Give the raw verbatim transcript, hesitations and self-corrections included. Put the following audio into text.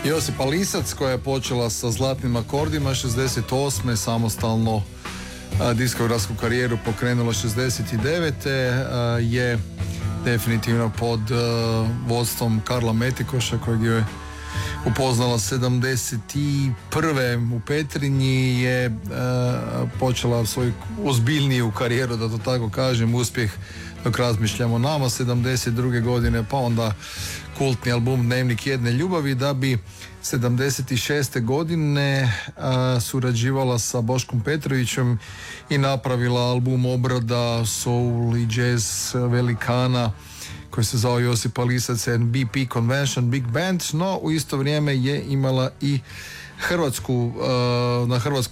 Josipa Lisac, koja je počela sa Zlatnim akordima šezdeset osme, samostalno a, diskografsku karijeru pokrenula šezdeset devete a, je definitivno pod a, vodstvom Karla Metikoša, kojeg je upoznala sedamdeset prve u Petrinji, je a, počela svoju ozbiljniju karijeru, da to tako kažem, uspjeh Dok razmišljamo nama sedamdeset druge godine, pa onda kultni album Dnevnik jedne ljubavi, da bi sedamdeset šeste godine a, surađivala sa Boškom Petrovićem i napravila album obrada soul i jazz velikana koji se zvao Josipa Lisac and B P Convention Big Band, no u isto vrijeme je imala i Hrvatsku, uh, na hrvatskom